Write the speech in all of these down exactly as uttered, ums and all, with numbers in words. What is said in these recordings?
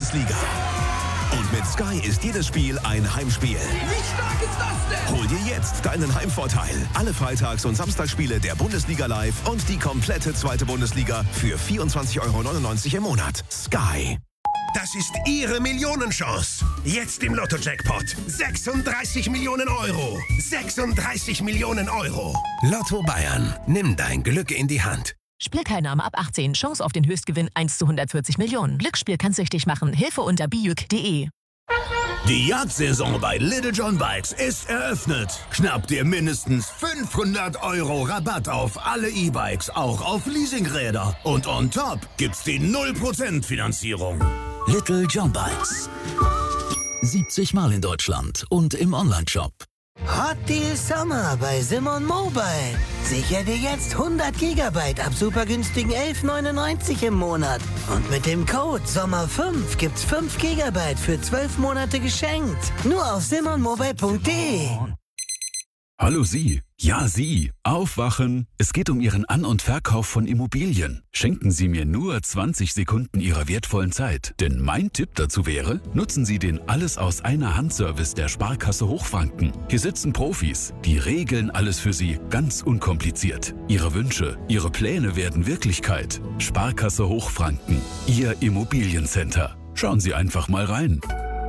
Bundesliga. Und mit Sky ist jedes Spiel ein Heimspiel. Wie stark ist das denn? Hol dir jetzt deinen Heimvorteil. Alle Freitags- und Samstagsspiele der Bundesliga live und die komplette zweite Bundesliga für vierundzwanzig Euro neunundneunzig im Monat. Sky. Das ist Ihre Millionenchance. Jetzt im Lotto-Jackpot. sechsunddreißig Millionen Euro. sechsunddreißig Millionen Euro. Lotto Bayern. Nimm dein Glück in die Hand. Spielteilnahme ab achtzehn. Chance auf den Höchstgewinn eins zu hundertvierzig Millionen. Glücksspiel kann süchtig machen. Hilfe unter bijuk punkt de. Die Jagdsaison bei Little John Bikes ist eröffnet. Schnapp dir mindestens fünfhundert Euro Rabatt auf alle E-Bikes, auch auf Leasingräder. Und on top gibt's die null Prozent Finanzierung. Little John Bikes. siebzig Mal in Deutschland und im Onlineshop. Hot Deal Sommer bei Simon Mobile. Sicher dir jetzt hundert Gigabyte ab super günstigen elf neunundneunzig im Monat. Und mit dem Code Sommer fünf gibt's fünf Gigabyte für zwölf Monate geschenkt. Nur auf simon mobile punkt de. Hallo Sie. Ja, Sie. Aufwachen. Es geht um Ihren An- und Verkauf von Immobilien. Schenken Sie mir nur zwanzig Sekunden Ihrer wertvollen Zeit. Denn mein Tipp dazu wäre, nutzen Sie den Alles-aus-einer-Hand-Service der Sparkasse Hochfranken. Hier sitzen Profis. Die regeln alles für Sie ganz unkompliziert. Ihre Wünsche, Ihre Pläne werden Wirklichkeit. Sparkasse Hochfranken. Ihr Immobiliencenter. Schauen Sie einfach mal rein.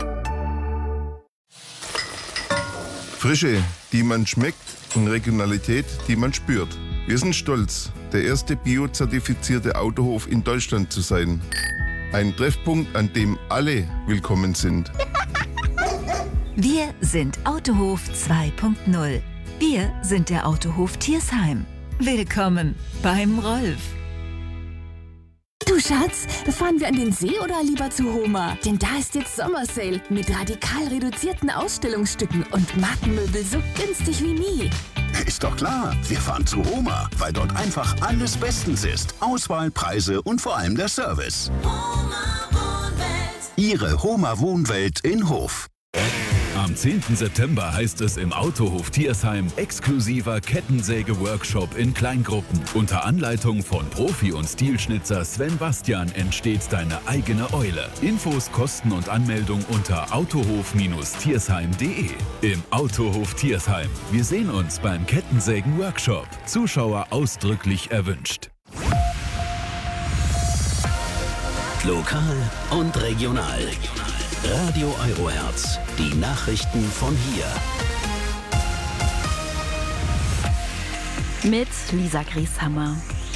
Frische, die man schmeckt, und Regionalität, die man spürt. Wir sind stolz, der erste biozertifizierte Autohof in Deutschland zu sein. Ein Treffpunkt, an dem alle willkommen sind. Wir sind Autohof zwei punkt null. Wir sind der Autohof Tiersheim. Willkommen beim Rolf. Du Schatz, fahren wir an den See oder lieber zu Homa? Denn da ist jetzt Sommersale mit radikal reduzierten Ausstellungsstücken und Markenmöbel so günstig wie nie. Ist doch klar, wir fahren zu Homa, weil dort einfach alles bestens ist. Auswahl, Preise und vor allem der Service. Homa Wohnwelt. Ihre Homa Wohnwelt in Hof. Am zehnten September heißt es im Autohof Tiersheim exklusiver Kettensäge-Workshop in Kleingruppen. Unter Anleitung von Profi- und Stilschnitzer Sven Bastian entsteht deine eigene Eule. Infos, Kosten und Anmeldung unter autohof tiersheim punkt de. Im Autohof Tiersheim. Wir sehen uns beim Kettensägen-Workshop. Zuschauer ausdrücklich erwünscht. Lokal und regional. Radio Eurohertz, die Nachrichten von hier. Mit Lisa Grieshammer.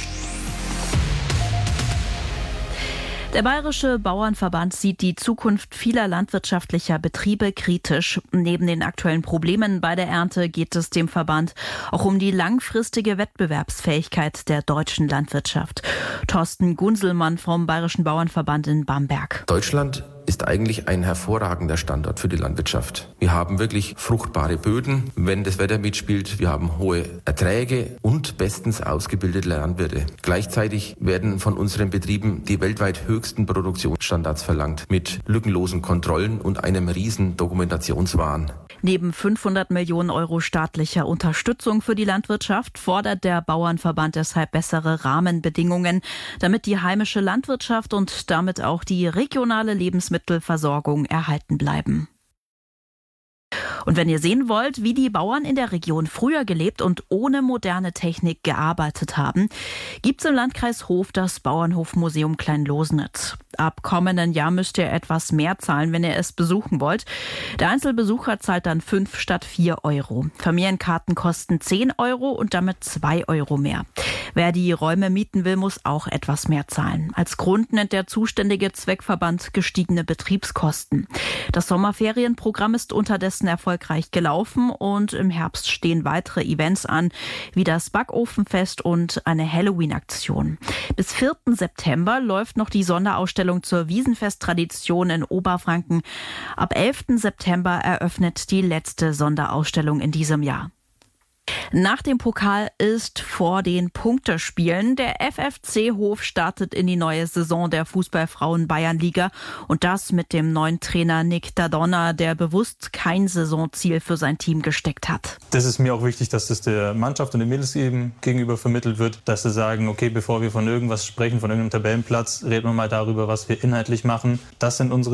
Der Bayerische Bauernverband sieht die Zukunft vieler landwirtschaftlicher Betriebe kritisch. Neben den aktuellen Problemen bei der Ernte geht es dem Verband auch um die langfristige Wettbewerbsfähigkeit der deutschen Landwirtschaft. Thorsten Gunselmann vom Bayerischen Bauernverband in Bamberg. Deutschland ist eigentlich ein hervorragender Standort für die Landwirtschaft. Wir haben wirklich fruchtbare Böden, wenn das Wetter mitspielt. Wir haben hohe Erträge und bestens ausgebildete Landwirte. Gleichzeitig werden von unseren Betrieben die weltweit höchsten Produktionsstandards verlangt, mit lückenlosen Kontrollen und einem riesen Dokumentationswahn. Neben fünfhundert Millionen Euro staatlicher Unterstützung für die Landwirtschaft fordert der Bauernverband deshalb bessere Rahmenbedingungen, damit die heimische Landwirtschaft und damit auch die regionale Lebensmittelversorgung erhalten bleiben. Und wenn ihr sehen wollt, wie die Bauern in der Region früher gelebt und ohne moderne Technik gearbeitet haben, gibt's im Landkreis Hof das Bauernhofmuseum Kleinlosenitz. Ab kommenden Jahr müsst ihr etwas mehr zahlen, wenn ihr es besuchen wollt. Der Einzelbesucher zahlt dann fünf statt vier Euro. Familienkarten kosten zehn Euro und damit zwei Euro mehr. Wer die Räume mieten will, muss auch etwas mehr zahlen. Als Grund nennt der zuständige Zweckverband gestiegene Betriebskosten. Das Sommerferienprogramm ist unterdessen erfolgreich gelaufen und im Herbst stehen weitere Events an, wie das Backofenfest und eine Halloween-Aktion. Bis vierten September läuft noch die Sonderausstellung zur Wiesenfest-Tradition in Oberfranken. Ab elften September eröffnet die letzte Sonderausstellung in diesem Jahr. Nach dem Pokal ist vor den Punktespielen. Der F F C Hof startet in die neue Saison der Fußball-Frauen-Bayernliga und das mit dem neuen Trainer Nick Dadonna, der bewusst kein Saisonziel für sein Team gesteckt hat. Das ist mir auch wichtig, dass das der Mannschaft und den Mädels eben gegenüber vermittelt wird, dass sie sagen, okay, bevor wir von irgendwas sprechen, von irgendeinem Tabellenplatz, reden wir mal darüber, was wir inhaltlich machen. Das sind unsere